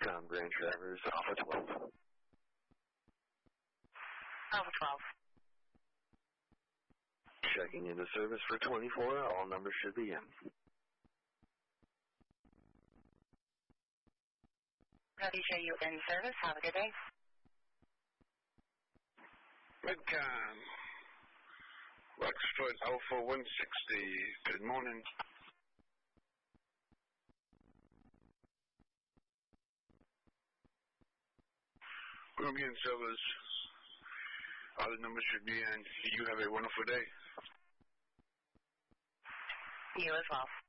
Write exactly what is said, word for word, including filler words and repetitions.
Com branch drivers, Alpha twelve. Alpha twelve. Checking into service for twenty-four. All numbers should be in. Happy to show you in service. Have a good day. Midcom. Wexford Alpha one sixty. Good morning. We'll be in service. All the numbers should be in. You have a wonderful day. You as well.